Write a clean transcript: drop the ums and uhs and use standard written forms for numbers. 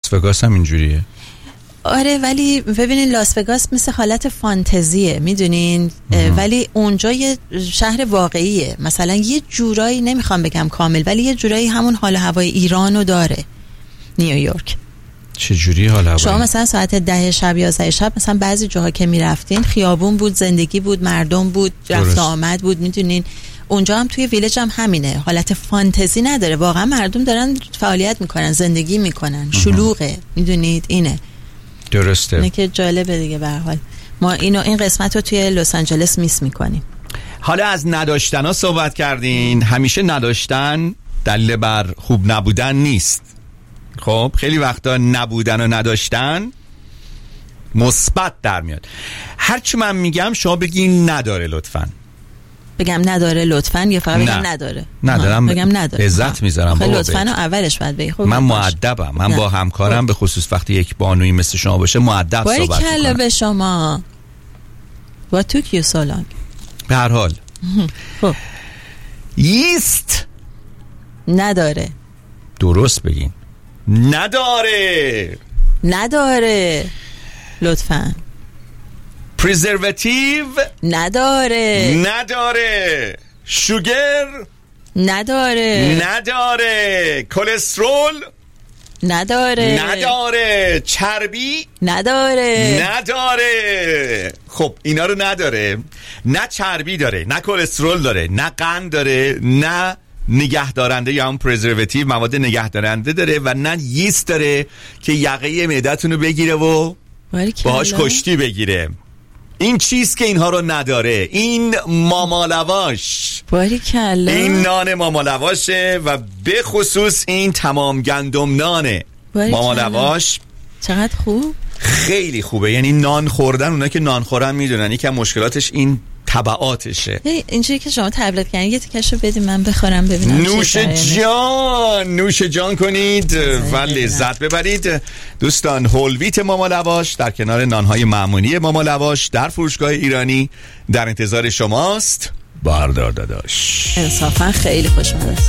لاس وگاس هم اینجوریه. آره ولی ببینین لاس وگاس مثل حالت فانتزیه میدونین، ولی اونجا یه شهر واقعیه. مثلا یه جورایی نمیخوام بگم کامل ولی یه جورایی همون حال هوای ایرانو داره نیویورک. چه جوری حال هوایی؟ شما مثلا ساعت 10 شب 11 شب مثلا بعضی جاها که میرفتین خیابون بود، زندگی بود، مردم بود، رفت آمد بود میدونین. اونجا هم توی ویلج هم همینه، حالت فانتزی نداره، واقعا مردم دارن فعالیت میکنن، زندگی میکنن، شلوغه میدونید. اینه درسته. اینه که جالبه دیگه. به هر حال ما این قسمت رو توی لس آنجلس میس میکنیم. حالا از نداشتن ها صحبت کردین. همیشه نداشتن دلیل بر خوب نبودن نیست. خب خیلی وقتا نبودن و نداشتن مثبت در میاد. هرچی من میگم شما بگین نداره لطفاً. بگم نداره لطفاً یا فقط بگم نداره؟ ندارم. بگم نداره. عزت میذارم بابا. لطفاً و اولش باید بگی. خب من مؤدبم. من با همکارم به خصوص وقتی یک بانوی مثل شما باشه مؤدب صحبت میکنم. باری کلا به شما. What took you so long؟ به هر حال خب یست نداره. درست بگین. نداره لطفاً. پریزرواتیو نداره. شوگر نداره. کلسترول نداره. چربی نداره. خب اینا رو نداره. نه چربی داره، نه کلسترول داره، نه قند داره، نه نگهدارنده یا هم پریزرواتیو مواد نگهدارنده داره و نه یست داره که یقه معدتون رو بگیره و باهاش کشتی بگیره. این چیز که اینها رو نداره، این مامالواش، این نان مامالواشه و به خصوص این تمام گندم نانه مامالواش. چقدر خوب، خیلی خوبه. یعنی نان خوردن، اونا که نان خورن میدونن یکم مشکلاتش این تبعاتشه. اینجوری که شما تبلیغ کردین یه تیکشو بدید من بخورم ببینم. نوش جان کنید و لذت ببرید. دوستان هولویت ماما لواش در کنار نانهای معمولی ماما لواش در فروشگاه ایرانی در انتظار شماست. باردار داداش. انصافا خیلی خوشمزه است.